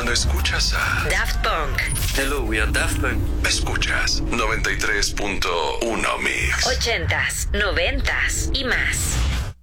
Cuando escuchas a Daft Punk. Hello, we are Daft Punk. Escuchas 93.1 Mix. 80s, 90s y más.